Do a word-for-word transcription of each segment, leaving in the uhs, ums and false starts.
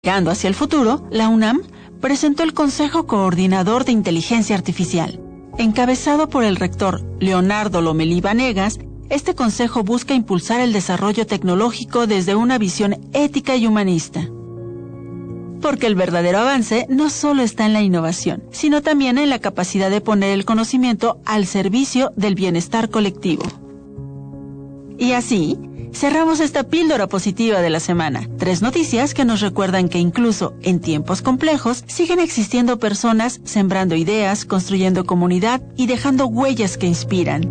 Mirando hacia el futuro, la UNAM presentó el Consejo Coordinador de Inteligencia Artificial. Encabezado por el rector Leonardo Lomelí Vanegas, este consejo busca impulsar el desarrollo tecnológico desde una visión ética y humanista. Porque el verdadero avance no solo está en la innovación, sino también en la capacidad de poner el conocimiento al servicio del bienestar colectivo. Y así, cerramos esta píldora positiva de la semana. Tres noticias que nos recuerdan que incluso en tiempos complejos siguen existiendo personas sembrando ideas, construyendo comunidad y dejando huellas que inspiran.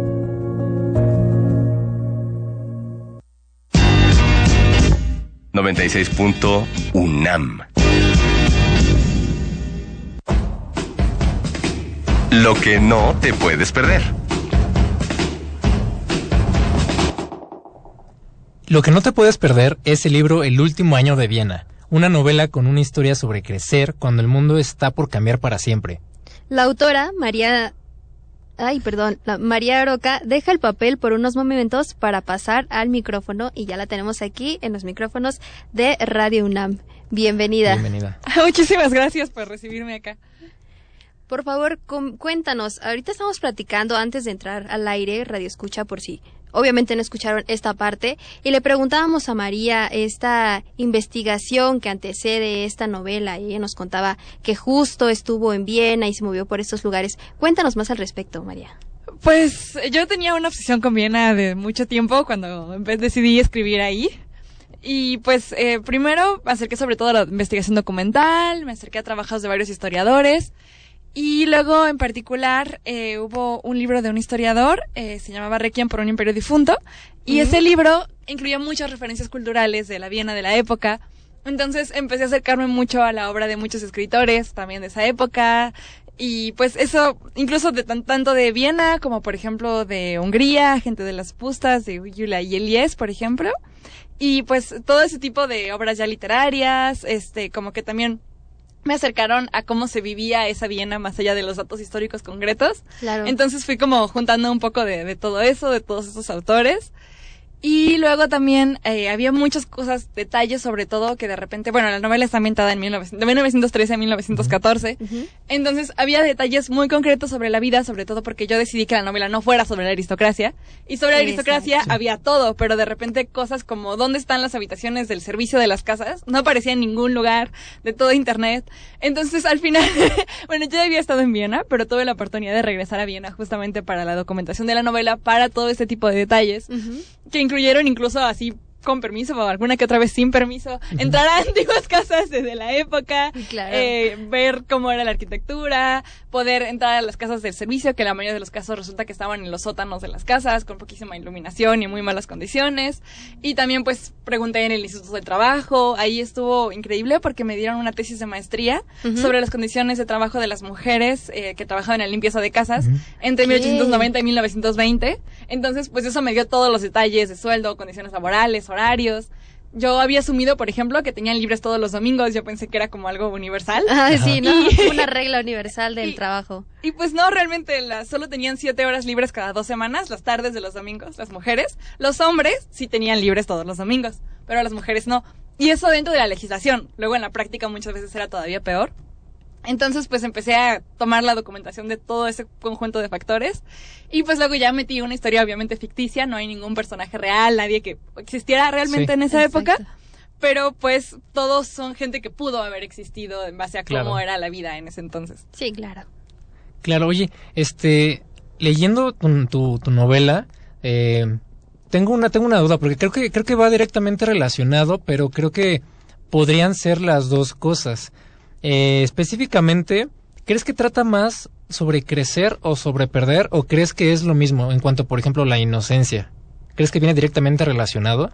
noventa y seis punto UNAM. Lo que no te puedes perder. Lo que no te puedes perder es el libro El último año de Viena, una novela con una historia sobre crecer cuando el mundo está por cambiar para siempre. La autora, María... Ay, perdón, la María Aroca deja el papel por unos momentos para pasar al micrófono y ya la tenemos aquí en los micrófonos de Radio UNAM. Bienvenida. Bienvenida. Muchísimas gracias por recibirme acá. Por favor, com- cuéntanos, ahorita estamos platicando antes de entrar al aire, Radio Escucha, por si obviamente no escucharon esta parte, y le preguntábamos a María esta investigación que antecede esta novela, y ella nos contaba que justo estuvo en Viena y se movió por estos lugares. Cuéntanos más al respecto, María. Pues yo tenía una obsesión con Viena de mucho tiempo cuando decidí escribir ahí. Y pues eh, primero me acerqué sobre todo a la investigación documental, me acerqué a trabajos de varios historiadores. Y luego, en particular, eh, hubo un libro de un historiador, eh, se llamaba Requiem por un imperio difunto, y uh-huh. ese libro incluía muchas referencias culturales de la Viena de la época. Entonces empecé a acercarme mucho a la obra de muchos escritores también de esa época, y pues eso, incluso de tan, tanto de Viena como, por ejemplo, de Hungría, gente de las Pustas, de Gyula y Eliés, por ejemplo. Y pues todo ese tipo de obras ya literarias, este, como que también me acercaron a cómo se vivía esa Viena más allá de los datos históricos concretos. Claro. Entonces fui como juntando un poco de, de todo eso, de todos esos autores. Y luego también eh, había muchas cosas, detalles sobre todo que de repente, bueno, la novela está ambientada en mil novecientos, de mil novecientos trece a mil novecientos catorce. Uh-huh. Entonces había detalles muy concretos sobre la vida, sobre todo porque yo decidí que la novela no fuera sobre la aristocracia. Y sobre la aristocracia Exacto. había todo, pero de repente cosas como dónde están las habitaciones del servicio de las casas no aparecía en ningún lugar de todo internet. Entonces al final, bueno, yo había estado en Viena, pero tuve la oportunidad de regresar a Viena justamente para la documentación de la novela, para todo este tipo de detalles. Uh-huh. Que incluyeron incluso así con permiso o alguna que otra vez sin permiso, entrar a antiguas casas desde la época, claro. eh, ver cómo era la arquitectura, poder entrar a las casas del servicio, que la mayoría de los casos resulta que estaban en los sótanos de las casas, con poquísima iluminación y muy malas condiciones. Y también pues pregunté en el Instituto del Trabajo, ahí estuvo increíble porque me dieron una tesis de maestría uh-huh. sobre las condiciones de trabajo de las mujeres eh, que trabajaban en la limpieza de casas uh-huh. entre mil ochocientos noventa y mil novecientos veinte. Entonces pues eso me dio todos los detalles de sueldo, condiciones laborales, horarios. Yo había asumido, por ejemplo, que tenían libres todos los domingos. Yo pensé que era como algo universal. Ah, sí, ¿no? Y, una regla universal del y, trabajo. Y pues no, realmente la, solo tenían siete horas libres cada dos semanas, las tardes de los domingos, las mujeres. Los hombres sí tenían libres todos los domingos, pero las mujeres no. Y eso dentro de la legislación. Luego en la práctica muchas veces era todavía peor. Entonces pues empecé a tomar la documentación de todo ese conjunto de factores y pues luego ya metí una historia obviamente ficticia, no hay ningún personaje real, nadie que existiera realmente sí. en esa Exacto. época, pero pues todos son gente que pudo haber existido en base a cómo claro. era la vida en ese entonces. Sí, claro. Claro, oye, este, leyendo tu, tu, tu novela, eh, tengo una tengo una duda porque creo que creo que va directamente relacionado, pero creo que podrían ser las dos cosas. Eh, específicamente, ¿crees que trata más sobre crecer o sobre perder o crees que es lo mismo en cuanto, por ejemplo, la inocencia? ¿Crees que viene directamente relacionado?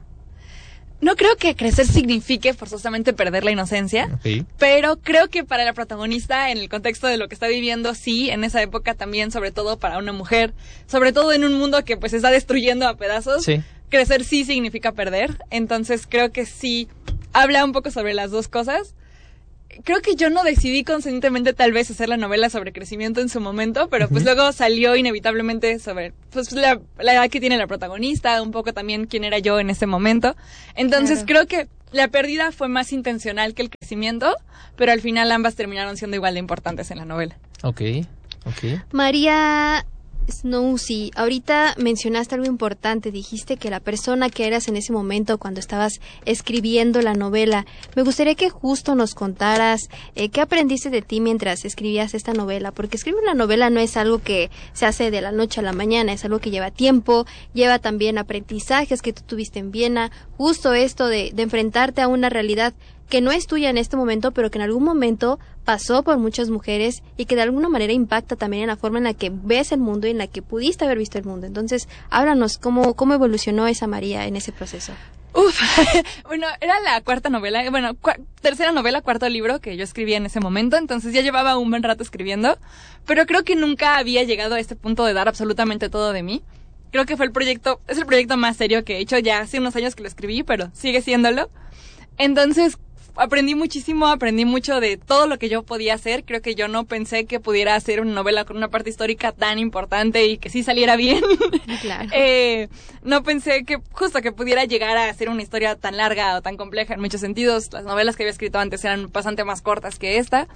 No creo que crecer signifique forzosamente perder la inocencia, okay. pero creo que para la protagonista, en el contexto de lo que está viviendo, sí, en esa época también, sobre todo para una mujer, sobre todo en un mundo que pues está destruyendo a pedazos, sí. crecer sí significa perder. Entonces creo que sí habla un poco sobre las dos cosas. creo que yo no decidí conscientemente tal vez hacer la novela sobre crecimiento en su momento, pero pues uh-huh. luego salió inevitablemente sobre pues la, la edad que tiene la protagonista, un poco también quién era yo en ese momento. Entonces claro. creo que la pérdida fue más intencional que el crecimiento, pero al final ambas terminaron siendo igual de importantes en la novela. Ok, ok. María Snowsy, ahorita mencionaste algo importante, dijiste que la persona que eras en ese momento cuando estabas escribiendo la novela. Me gustaría que justo nos contaras eh, qué aprendiste de ti mientras escribías esta novela, porque escribir una novela no es algo que se hace de la noche a la mañana, es algo que lleva tiempo, lleva también aprendizajes que tú tuviste en Viena, justo esto de, de enfrentarte a una realidad que no es tuya en este momento, pero que en algún momento pasó por muchas mujeres y que de alguna manera impacta también en la forma en la que ves el mundo y en la que pudiste haber visto el mundo. Entonces, háblanos, ¿cómo, cómo evolucionó esa María en ese proceso? Uf, bueno, era la cuarta novela, bueno, cu- tercera novela, cuarto libro que yo escribía en ese momento, entonces ya llevaba un buen rato escribiendo, pero creo que nunca había llegado a este punto de dar absolutamente todo de mí. Creo que fue el proyecto, es el proyecto más serio que he hecho, ya hace unos años que lo escribí, pero sigue siéndolo. Entonces, aprendí muchísimo, aprendí mucho de todo lo que yo podía hacer. Creo que yo no pensé que pudiera hacer una novela con una parte histórica tan importante y que sí saliera bien. Claro. eh, no pensé que justo que pudiera llegar a hacer una historia tan larga o tan compleja en muchos sentidos. Las novelas que había escrito antes eran bastante más cortas que esta.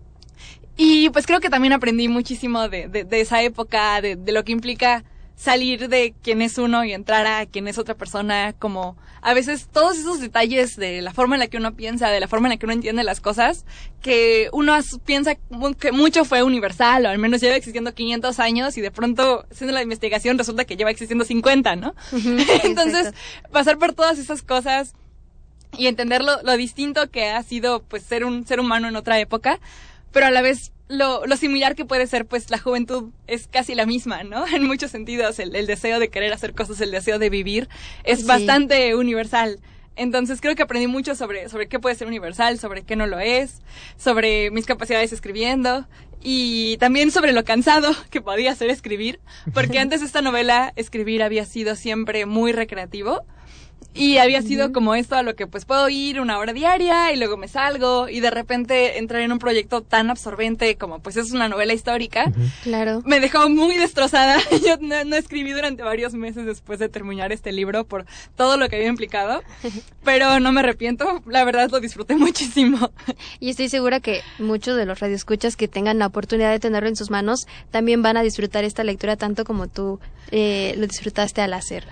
Y pues creo que también aprendí muchísimo de, de, de esa época, de, de lo que implica salir de quién es uno y entrar a quién es otra persona, como a veces todos esos detalles de la forma en la que uno piensa, de la forma en la que uno entiende las cosas, que uno piensa que mucho fue universal, o al menos lleva existiendo quinientos años, y de pronto, haciendo la investigación, resulta que lleva existiendo cincuenta, ¿no? Uh-huh, Entonces, exacto. Pasar por todas esas cosas y entender lo, lo distinto que ha sido, pues, ser un ser humano en otra época, pero a la vez Lo, lo similar que puede ser, pues, la juventud es casi la misma, ¿no? En muchos sentidos, el, el deseo de querer hacer cosas, el deseo de vivir, es sí. bastante universal. Entonces, creo que aprendí mucho sobre, sobre qué puede ser universal, sobre qué no lo es, sobre mis capacidades escribiendo, y también sobre lo cansado que podía ser escribir, porque antes de esta novela, escribir había sido siempre muy recreativo. Y había sido como esto a lo que pues puedo ir una hora diaria y luego me salgo, y de repente entrar en un proyecto tan absorbente como pues es una novela histórica. Uh-huh. Claro. Me dejó muy destrozada. Yo no, no escribí durante varios meses después de terminar este libro por todo lo que había implicado, pero no me arrepiento, la verdad lo disfruté muchísimo. Y estoy segura que muchos de los radioescuchas que tengan la oportunidad de tenerlo en sus manos también van a disfrutar esta lectura tanto como tú eh, lo disfrutaste al hacerla.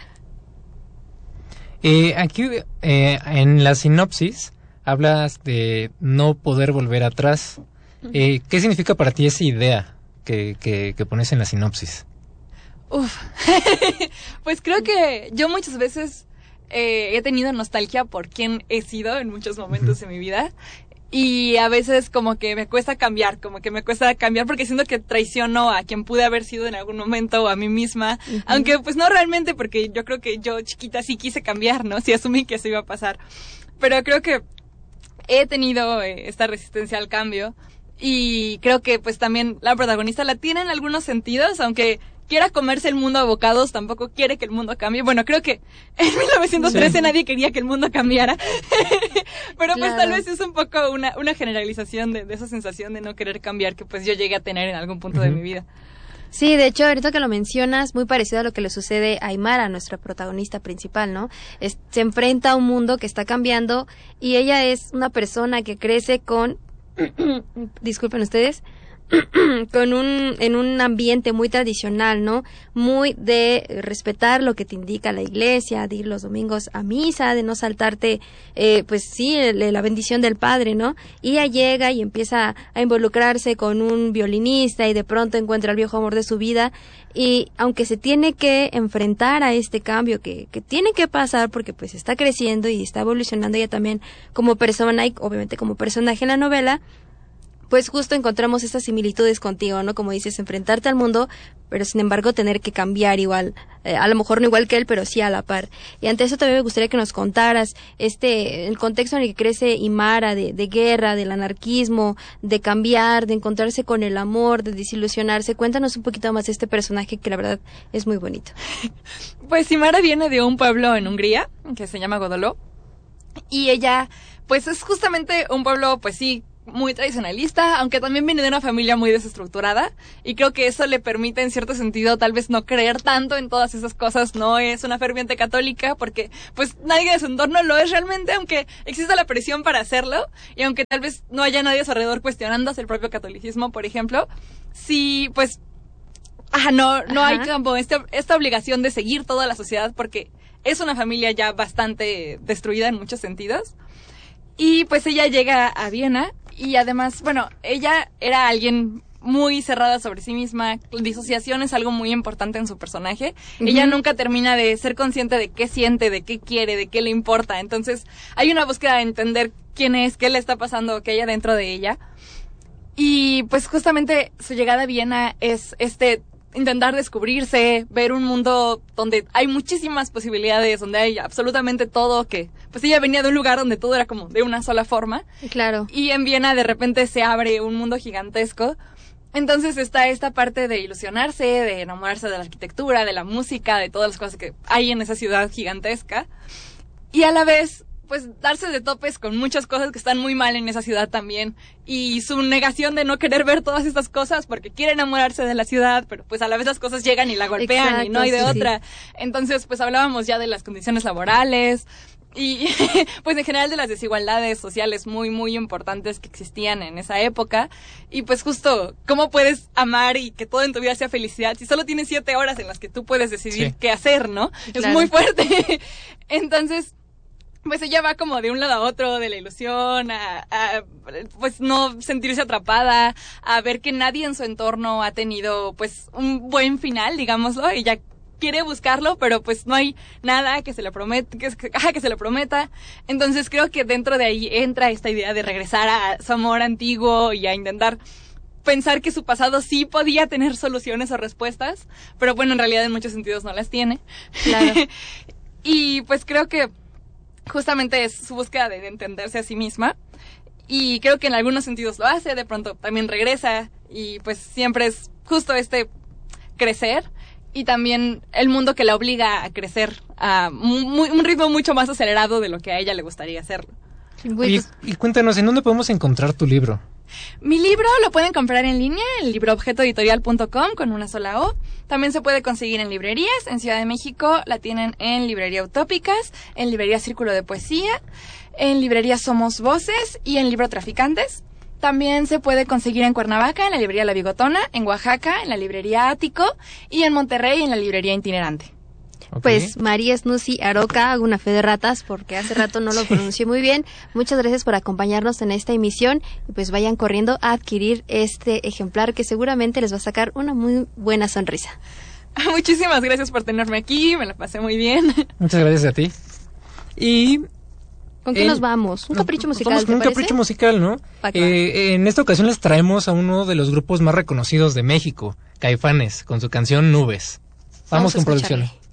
Eh, aquí eh, en la sinopsis hablas de no poder volver atrás. Eh, ¿Qué significa para ti esa idea que, que, que pones en la sinopsis? Uf, pues creo que yo muchas veces eh, he tenido nostalgia por quién he sido en muchos momentos de mi vida. Y a veces como que me cuesta cambiar, como que me cuesta cambiar porque siento que traiciono a quien pude haber sido en algún momento o a mí misma. Uh-huh. Aunque pues no realmente, porque yo creo que yo chiquita sí quise cambiar, ¿no? Sí asumí que eso iba a pasar. Pero creo que he tenido eh, esta resistencia al cambio. Y creo que pues también la protagonista la tiene en algunos sentidos, aunque quiera comerse el mundo a bocados, tampoco quiere que el mundo cambie. Bueno, creo que en mil novecientos trece sí. nadie quería que el mundo cambiara. Pero pues claro. Tal vez es un poco una, una generalización de, de esa sensación de no querer cambiar que pues yo llegué a tener en algún punto uh-huh. de mi vida. Sí, de hecho, ahorita que lo mencionas, muy parecido a lo que le sucede a Aymara, nuestra protagonista principal, ¿no? Es, se enfrenta a un mundo que está cambiando y ella es una persona que crece con... disculpen ustedes... con un en un ambiente muy tradicional, ¿no? Muy de respetar lo que te indica la iglesia, de ir los domingos a misa, de no saltarte, eh, pues sí, el, la bendición del padre, ¿no? Y ella llega y empieza a involucrarse con un violinista y de pronto encuentra el viejo amor de su vida, y aunque se tiene que enfrentar a este cambio que, que tiene que pasar porque pues está creciendo y está evolucionando ella también como persona y obviamente como personaje en la novela, pues justo encontramos estas similitudes contigo, ¿no? Como dices, enfrentarte al mundo, pero sin embargo tener que cambiar igual, eh, a lo mejor no igual que él, pero sí a la par. Y ante eso también me gustaría que nos contaras este el contexto en el que crece Aymara, de, de guerra, del anarquismo, de cambiar, de encontrarse con el amor, de desilusionarse. Cuéntanos un poquito más de este personaje que la verdad es muy bonito. Pues Aymara viene de un pueblo en Hungría que se llama Godoló, y ella, pues es justamente un pueblo, pues sí, muy tradicionalista, aunque también viene de una familia muy desestructurada, y creo que eso le permite en cierto sentido tal vez no creer tanto en todas esas cosas. No es una ferviente católica porque pues nadie de su entorno lo es realmente, aunque exista la presión para hacerlo, y aunque tal vez no haya nadie a su alrededor cuestionándose el propio catolicismo, por ejemplo, sí, pues ajá, no, no Ajá. hay como este, esta obligación de seguir toda la sociedad porque es una familia ya bastante destruida en muchos sentidos. Y pues ella llega a Viena y además, bueno, ella era alguien muy cerrada sobre sí misma. La disociación es algo muy importante en su personaje. Uh-huh. Ella nunca termina de ser consciente de qué siente, de qué quiere, de qué le importa. Entonces hay una búsqueda de entender quién es, qué le está pasando, qué hay adentro de ella. Y pues justamente su llegada a Viena es este intentar descubrirse, ver un mundo donde hay muchísimas posibilidades, donde hay absolutamente todo, que pues ella venía de un lugar donde todo era como de una sola forma. Claro. Y en Viena de repente se abre un mundo gigantesco. Entonces está esta parte de ilusionarse, de enamorarse de la arquitectura, de la música, de todas las cosas que hay en esa ciudad gigantesca. Y a la vez, pues darse de topes con muchas cosas que están muy mal en esa ciudad también. Y su negación de no querer ver todas estas cosas porque quiere enamorarse de la ciudad, pero pues a la vez las cosas llegan y la golpean. Exacto, y no hay de sí, otra. Entonces pues hablábamos ya de las condiciones laborales y pues en general de las desigualdades sociales muy muy importantes que existían en esa época. Y pues justo cómo puedes amar y que todo en tu vida sea felicidad si solo tienes siete horas en las que tú puedes decidir Sí. qué hacer, ¿no? Claro. Es muy fuerte. Entonces pues ella va como de un lado a otro, de la ilusión, a, a pues no sentirse atrapada, a ver que nadie en su entorno ha tenido pues un buen final, digámoslo. Ella quiere buscarlo, pero pues no hay nada que se le prometa, que, que, que se le prometa. Entonces creo que dentro de ahí entra esta idea de regresar a su amor antiguo y a intentar pensar que su pasado sí podía tener soluciones o respuestas, pero bueno, en realidad en muchos sentidos no las tiene. Claro. Y pues creo que justamente es su búsqueda de entenderse a sí misma, y creo que en algunos sentidos lo hace, de pronto también regresa, y pues siempre es justo este crecer, y también el mundo que la obliga a crecer a muy, un ritmo mucho más acelerado de lo que a ella le gustaría hacerlo. Y, y cuéntanos, ¿en dónde podemos encontrar tu libro? Mi libro lo pueden comprar en línea en libroobjetoeditorial punto com con una sola O. También se puede conseguir en librerías. En Ciudad de México la tienen en Librería Utópicas, en Librería Círculo de Poesía, en Librería Somos Voces y en Libro Traficantes. También se puede conseguir en Cuernavaca, en la Librería La Bigotona, en Oaxaca, en la Librería Ático y en Monterrey, en la Librería Itinerante. Okay. Pues María Snussi Aroca, hago una fe de ratas porque hace rato no lo pronuncié muy bien. Muchas gracias por acompañarnos en esta emisión y pues vayan corriendo a adquirir este ejemplar que seguramente les va a sacar una muy buena sonrisa. Muchísimas gracias por tenerme aquí, me la pasé muy bien. Muchas gracias a ti. Y ¿Con qué Eh, nos vamos? Un capricho nos musical, vamos ¿te con un parece? capricho musical, ¿no? Va que va. Eh, en esta ocasión les traemos a uno de los grupos más reconocidos de México, Caifanes, con su canción Nubes. Vamos, Vamos a con escucharle. producción.